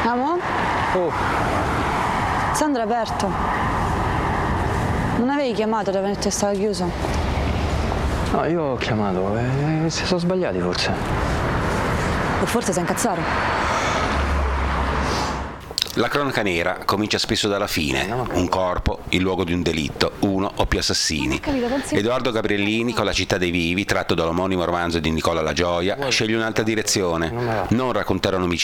Amo? Oh, Sandra è aperto. Non avevi chiamato da venire stava chiuso? no, io ho chiamato, si sono sbagliati forse. O forse si è incazzato? La cronaca nera comincia spesso dalla fine. Un corpo, il luogo di un delitto, uno o più assassini. Edoardo Gabriellini, con La città dei vivi, tratto dall'omonimo romanzo di Nicola La Gioia, sceglie un'altra direzione. Non raccontare un omicidio